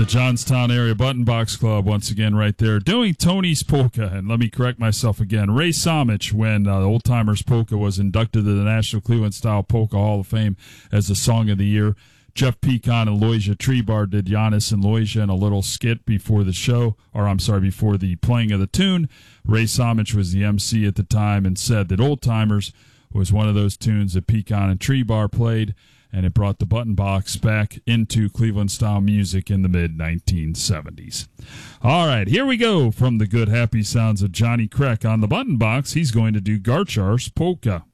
The Johnstown Area Button Box Club, once again, right there, doing Tony's Polka. And let me correct myself again. Ray Samich, when the Old Timers Polka was inducted to the National Cleveland Style Polka Hall of Fame as the Song of the Year. Jeff Pecan and Loisia Trebar did Giannis and Loisia in a little skit before the show, or I'm sorry, before the playing of the tune. Ray Samich was the MC at the time and said that Old Timers was one of those tunes that Pecan and Trebar played, and it brought the button box back into Cleveland-style music in the mid-1970s. All right, here we go from the good, happy sounds of Johnny Kreck on the button box. He's going to do Garchar's Polka.